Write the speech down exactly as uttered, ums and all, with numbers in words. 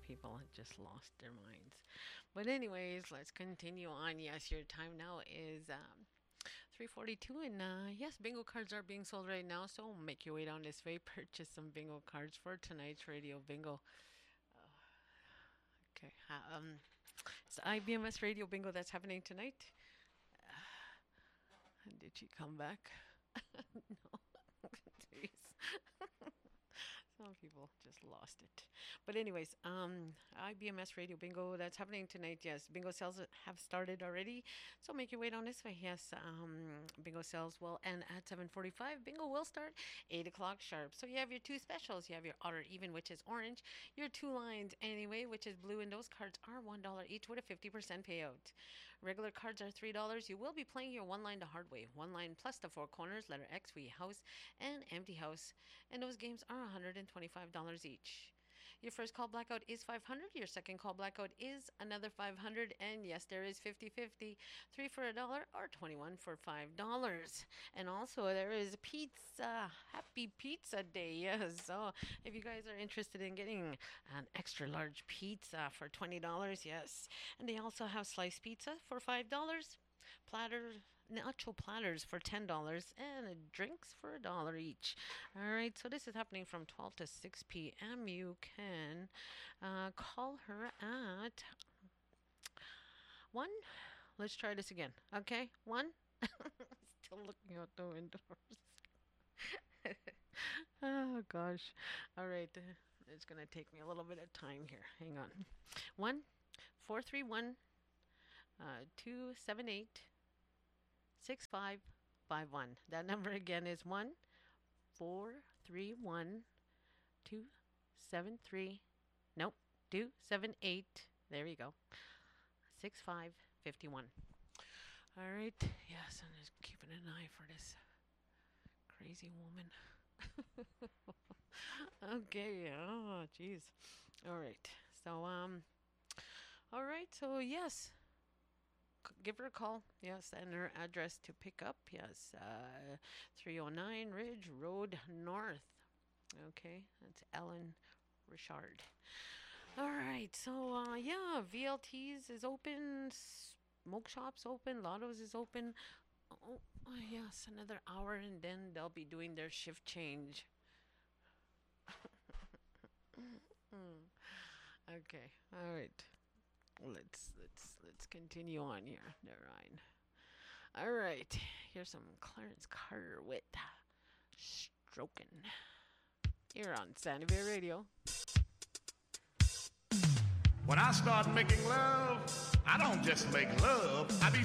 people have just lost their minds. But anyways, let's continue on. Yes, your time now is um, three forty-two, and uh, yes, bingo cards are being sold right now. So make your way down this way, purchase some bingo cards for tonight's radio bingo. Okay, uh, um, it's the I B M S radio bingo that's happening tonight. Did she come back? No. Jeez. Some people just lost it. But anyways, um, I B M S Radio Bingo that's happening tonight. Yes, bingo sales have started already. So make your way down this way. Yes, um, bingo sales will end at seven forty-five. Bingo will start eight o'clock sharp. So you have your two specials. You have your odd or even, which is orange. Your two lines anyway, which is blue. And those cards are one dollar each with a fifty percent payout. Regular cards are three dollars. You will be playing your one line the hard way. One line plus the four corners, letter X for your house and empty house. And those games are one hundred twenty-five dollars each. Your first call blackout is five hundred dollars. Your second call blackout is another five hundred dollars. And yes, there is fifty-fifty. Three for a dollar or twenty-one for five dollars. And also there is pizza. Happy Pizza Day. Yes. So if you guys are interested in getting an extra large pizza for twenty dollars, yes. And they also have sliced pizza for five dollars. Platter, nacho platters for ten dollars, and drinks for a dollar each. All right, so this is happening from twelve to six p.m. You can uh, call her at one. Let's try this again. Okay, one. Still looking out the windows. Oh gosh. All right, it's gonna take me a little bit of time here. Hang on. One, four, three, one. Uh, two seven eight six five five one. That number again is one four three one two seven three. Nope, two seven eight. There you go. Six five fifty one. All right. Yes, I'm just keeping an eye for this crazy woman. Okay. Oh, jeez. All right. So um. All right. So yes. Give her a call. Yes, and her address to pick up. Yes, uh, three oh nine Ridge Road North. Okay, that's Ellen Richard. All right, so uh, yeah, V L Ts is open, smoke shops open, Lottos is open. Oh, oh yes, another hour, and then they'll be doing their shift change. Okay, all right. Let's let's let's continue on here. Never mind. All right. Here's some Clarence Carter with Stroking. Here on Sandy Bay Radio. When I start making love, I don't just make love. I be